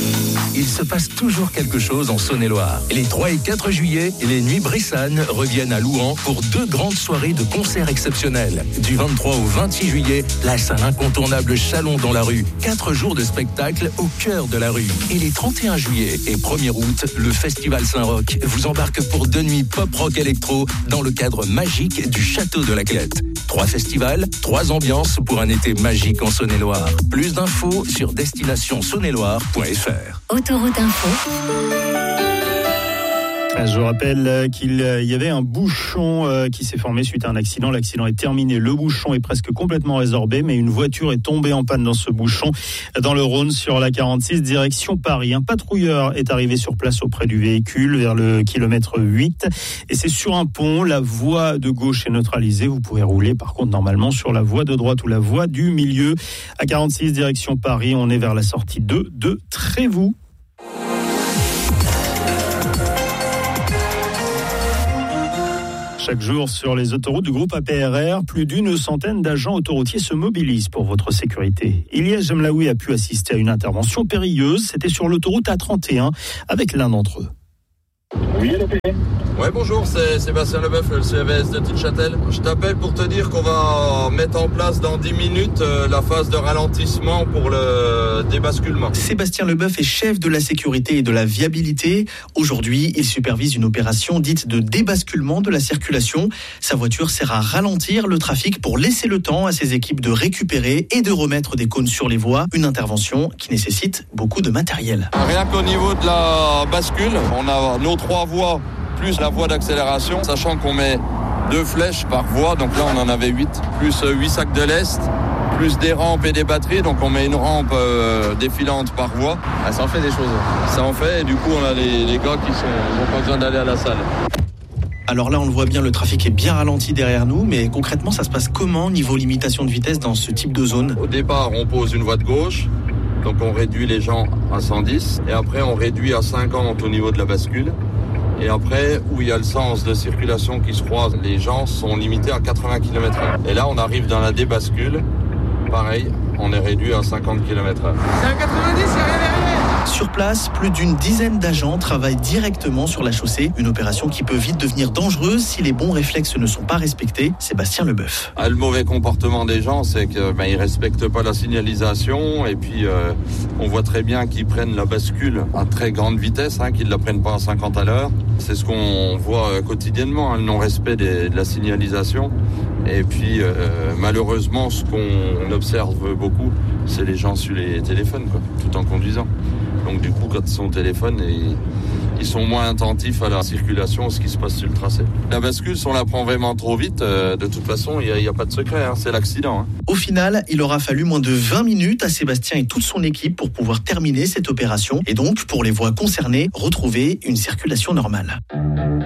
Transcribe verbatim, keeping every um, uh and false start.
Il se passe toujours quelque chose en Saône-et-Loire. Les trois et quatre juillet, les Nuits Brissanes reviennent à Louhans pour deux grandes soirées de concerts exceptionnels. Du vingt-trois au vingt-six juillet, la salle incontournable Chalon dans la rue. Quatre jours de spectacle au cœur de la rue. Et les trente et un juillet et premier août, le Festival Saint-Roch vous embarque pour deux nuits pop-rock électro dans le cadre magique du Château de la Clette. Trois festivals, trois ambiances pour un été magique en Saône-et-Loire. Plus d'infos sur destination saône et loire point f r. Autoroute Info. Je vous rappelle qu'il y avait un bouchon qui s'est formé suite à un accident. L'accident est terminé. Le bouchon est presque complètement résorbé, mais une voiture est tombée en panne dans ce bouchon dans le Rhône sur la quarante-six direction Paris. Un patrouilleur est arrivé sur place auprès du véhicule vers le kilomètre huit et c'est sur un pont. La voie de gauche est neutralisée. Vous pouvez rouler par contre normalement sur la voie de droite ou la voie du milieu. À quarante-six direction Paris, on est vers la sortie deux de Trévoux. Chaque jour, sur les autoroutes du groupe A P R R, plus d'une centaine d'agents autoroutiers se mobilisent pour votre sécurité. Ilyes Jemlaoui a pu assister à une intervention périlleuse. C'était sur l'autoroute A trente et un avec l'un d'entre eux. Oui, ouais, bonjour, c'est Sébastien Leboeuf, le C V S de Tite-Châtel. Je t'appelle pour te dire qu'on va mettre en place dans dix minutes euh, la phase de ralentissement pour le débasculement. Sébastien Leboeuf est chef de la sécurité et de la viabilité. Aujourd'hui, il supervise une opération dite de débasculement de la circulation. Sa voiture sert à ralentir le trafic pour laisser le temps à ses équipes de récupérer et de remettre des cônes sur les voies. Une intervention qui nécessite beaucoup de matériel. Rien qu'au niveau de la bascule, on a nos trois voies plus la voie d'accélération, sachant qu'on met deux flèches par voie, donc là on en avait huit, plus huit sacs de lest, plus des rampes et des batteries, donc on met une rampe euh, défilante par voie. Ah, ça en fait des choses. Ça en fait, et du coup on a les, les gars qui n'ont pas besoin d'aller à la salle. Alors là, on le voit bien, le trafic est bien ralenti derrière nous, mais concrètement, ça se passe comment niveau limitation de vitesse dans ce type de zone ? Au départ, on pose une voie de gauche, donc on réduit les gens à cent dix, et après on réduit à cinquante au niveau de la bascule. Et après, où il y a le sens de circulation qui se croise, les gens sont limités à quatre-vingts kilomètres heure. Et là, on arrive dans la débascule. Pareil, on est réduit à cinquante kilomètres heure. C'est à quatre-vingt-dix, il n'y a rien derrière. Sur place, plus d'une dizaine d'agents travaillent directement sur la chaussée. Une opération qui peut vite devenir dangereuse si les bons réflexes ne sont pas respectés. Sébastien Leboeuf. Ah, le mauvais comportement des gens, c'est qu'ils ben, ne respectent pas la signalisation. Et puis, euh, on voit très bien qu'ils prennent la bascule à très grande vitesse, hein, qu'ils ne la prennent pas à cinquante à l'heure. C'est ce qu'on voit quotidiennement, hein, le non-respect des, de la signalisation. Et puis, euh, malheureusement, ce qu'on observe beaucoup, c'est les gens sur les téléphones, quoi, tout en conduisant. Donc du coup, quand ils sont au téléphone, et ils sont moins attentifs à la circulation, à ce qui se passe sur le tracé. La bascule, si on la prend vraiment trop vite, euh, de toute façon, il n'y a, a pas de secret, hein, c'est l'accident. Hein. Au final, il aura fallu moins de vingt minutes à Sébastien et toute son équipe pour pouvoir terminer cette opération. Et donc, pour les voies concernées, retrouver une circulation normale.